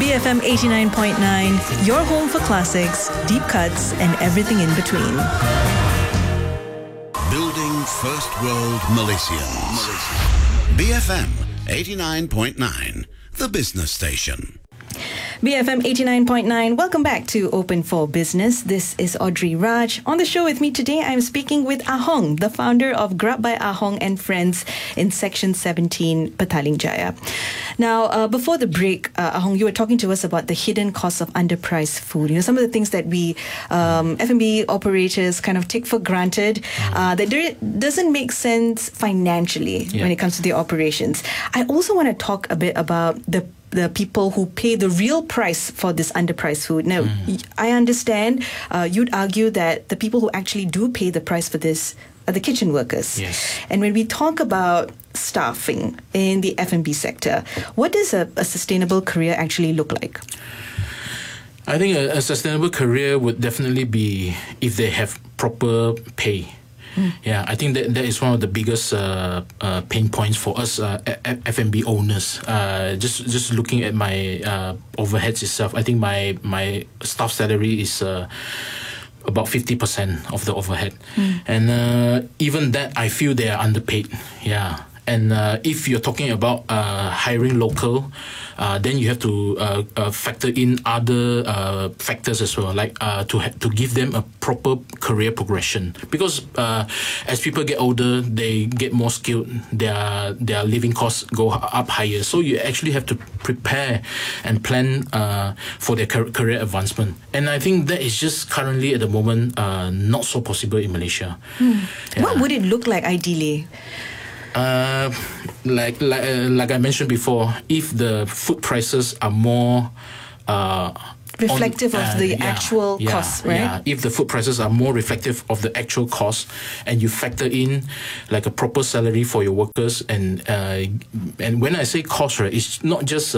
BFM 89.9, your home for classics, deep cuts, and everything in between. Building First World Malaysians. BFM 89.9, the business station. BFM 89.9, welcome back to Open for Business. This is Audrey Raj. On the show with me today, I'm speaking with Ahong, the founder of Grab by Ahong and Friends in Section 17, Petaling Jaya. Now, before the break, Ahong, you were talking to us about the hidden costs of underpriced food. You know, some of the things that we F&B operators kind of take for granted that doesn't make sense financially when it comes to the operations. I also want to talk a bit about the people who pay the real price for this underpriced food. Now, I understand you'd argue that the people who actually do pay the price for this are the kitchen workers. Yes. And when we talk about staffing in the F&B sector, what does a sustainable career actually look like? I think a sustainable career would definitely be if they have proper pay. Yeah, I think that is one of the biggest pain points for us F&B owners. Just looking at my overheads itself, I think my staff salary is about 50% of the overhead, and even that I feel they are underpaid. Yeah. And if you're talking about hiring local, then you have to factor in other factors as well, like to give them a proper career progression. Because as people get older, they get more skilled. Their living costs go up higher. So you actually have to prepare and plan for their career advancement. And I think that is just currently at the moment not so possible in Malaysia. Yeah. What would it look like ideally? Like I mentioned before, if the food prices are more reflective of the actual costs, right? Yeah, if the food prices are more reflective of the actual cost, and you factor in like a proper salary for your workers, and when I say cost, right, it's not just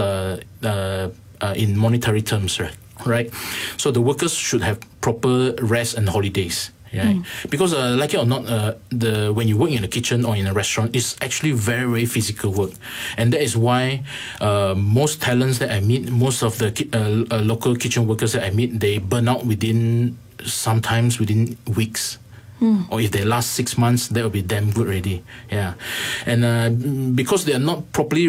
in monetary terms, right? So the workers should have proper rest and holidays. Yeah, because like it or not, when you work in a kitchen or in a restaurant, it's actually very, very physical work, and that is why most talents that I meet, most of the local kitchen workers that I meet, they burn out sometimes within weeks. Or if they last 6 months, that will be damn good already. Yeah, and because they are not properly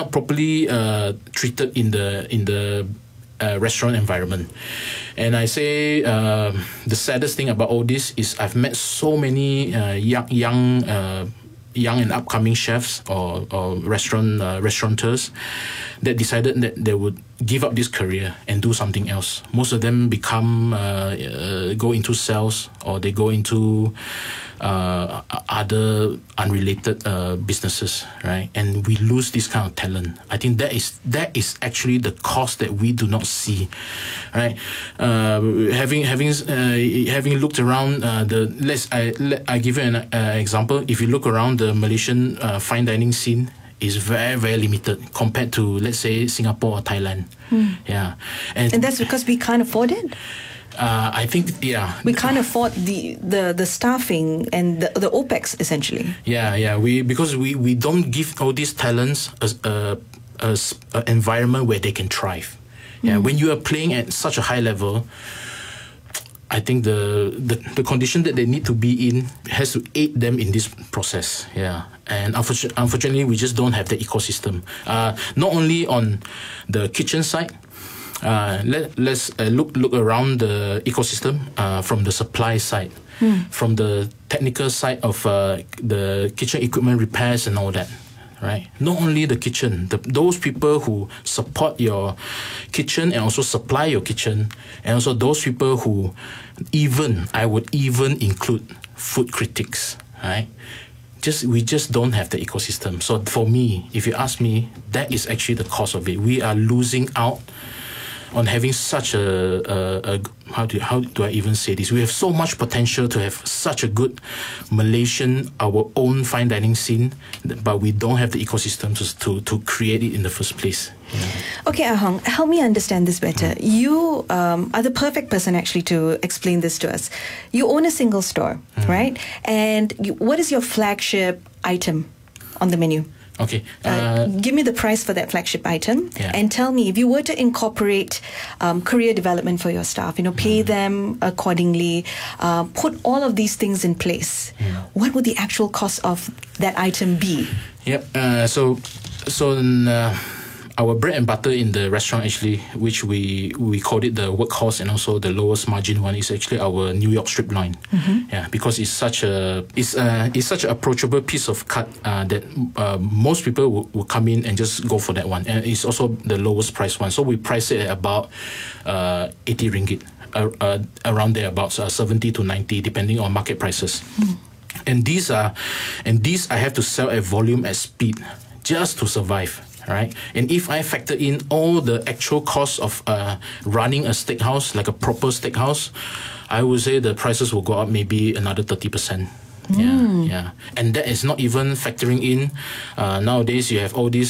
treated in the restaurant environment. And I say the saddest thing about all this is I've met so many young and upcoming chefs or restaurateurs that decided that they would give up this career and do something else. Most of them go into sales, or they go into other unrelated businesses, right? And we lose this kind of talent. I think that is actually the cost that we do not see, right? Having looked around I give you an example. If you look around the Malaysian fine dining scene, is very, very limited compared to, let's say, Singapore or Thailand. Yeah, and that's because we can't afford it. I think, we can't afford the staffing and the OPEX essentially. Because we don't give all these talents a environment where they can thrive. Yeah, when you are playing at such a high level, I think the condition that they need to be in has to aid them in this process. Yeah, and unfortunately, we just don't have the ecosystem. Not only on the kitchen side. Let's look around the ecosystem from the supply side, from the technical side of the kitchen equipment repairs and all that. Right? Not only the kitchen, those people who support your kitchen and also supply your kitchen, and also those people who I would even include food critics, right? We just don't have the ecosystem. So for me, if you ask me, that is actually the cost of it. We are losing out on having such a how do I even say this? We have so much potential to have such a good Malaysian, our own fine dining scene, but we don't have the ecosystem to create it in the first place. Yeah. Okay, Ahong, help me understand this better. You are the perfect person actually to explain this to us. You own a single store, right? And what is your flagship item on the menu? Okay. Give me the price for that flagship item, Yeah. and tell me if you were to incorporate career development for your staff, pay them accordingly, put all of these things in place, what would the actual cost of that item be? Yep. Our bread and butter in the restaurant, actually, which we called it the workhorse and also the lowest margin one, is actually our New York strip loin. Yeah, because it's such an approachable piece of cut that most people will come in and just go for that one, and it's also the lowest price one. So we price it at about 80 ringgit, around there, about 70 to 90, depending on market prices. And these I have to sell at volume at speed just to survive. Right, and if I factor in all the actual costs of running a steakhouse, like a proper steakhouse, I would say the prices will go up maybe another 30%. Yeah, and that is not even factoring in nowadays you have all these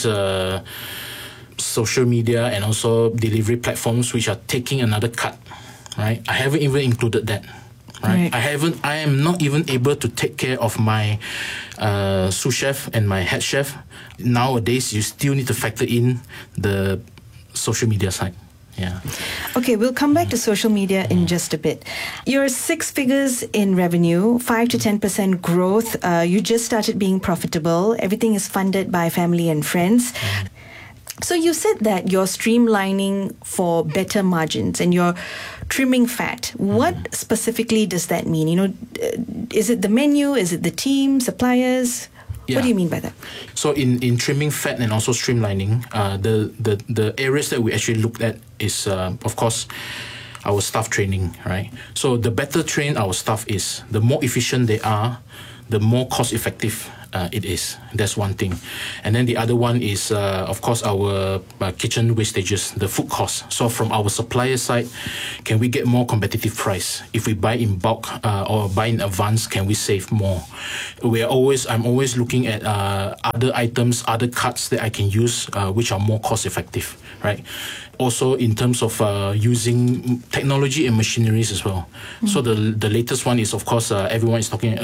social media and also delivery platforms which are taking another cut. Right, I haven't even included that. Right. I am not even able to take care of my sous chef and my head chef. Nowadays, you still need to factor in the social media side. Yeah. Okay, we'll come back to social media in just a bit. You're 6 figures in revenue, 5 to 10% growth. You just started being profitable. Everything is funded by family and friends. So you said that you're streamlining for better margins and you're trimming fat. What specifically does that mean? Is it the menu? Is it the team, suppliers? Yeah. What do you mean by that? So in trimming fat and also streamlining, the areas that we actually looked at is, of course, our staff training, right? So the better trained our staff is, the more efficient they are, the more cost effective it is. That's one thing. And then the other one is, of course, our kitchen wastages, the food costs. So from our supplier side, can we get more competitive price? If we buy in bulk or buy in advance, can we save more? I'm always looking at other items, other cuts that I can use, which are more cost effective, right? Also in terms of using technology and machineries as well. So the latest one is, of course, everyone is talking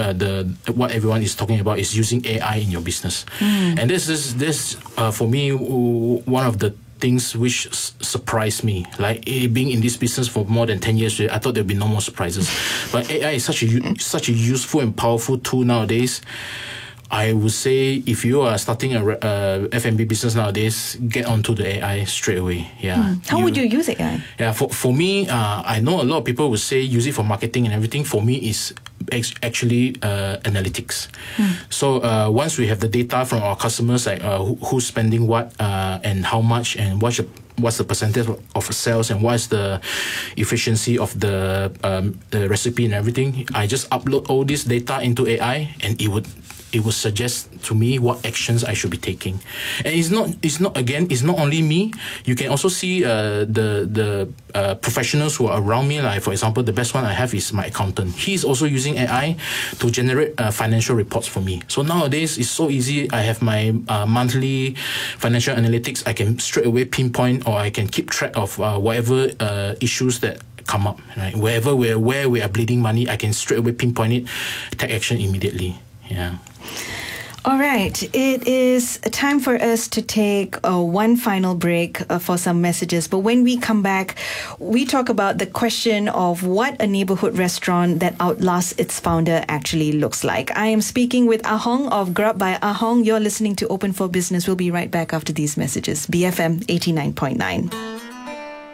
about is using AI in your business. And this for me, one of the things which surprised me, like being in this business for more than 10 years, I thought there'd be no more surprises. But AI is such a useful and powerful tool nowadays. I would say if you are starting a F&B business nowadays, get onto the AI straight away. Yeah. How would you use AI? Yeah, for me, I know a lot of people would say use it for marketing and everything. For me, it's actually analytics. So once we have the data from our customers, like who's spending what and how much and what's the percentage of sales and what's the efficiency of the recipe and everything, I just upload all this data into AI and it would suggest to me what actions I should be taking. And it's not only me. You can also see the professionals who are around me. Like, for example, the best one I have is my accountant. He's also using AI to generate financial reports for me. So nowadays it's so easy. I have my monthly financial analytics. I can straight away pinpoint, or I can keep track of whatever issues that come up. Right? Where we are bleeding money, I can straight away pinpoint it, take action immediately. Yeah. All right. It is time for us to take one final break for some messages. But when we come back, we talk about the question of what a neighborhood restaurant that outlasts its founder actually looks like. I am speaking with Ahong of Grab by Ahong. You're listening to Open for Business. We'll be right back after these messages. BFM 89.9.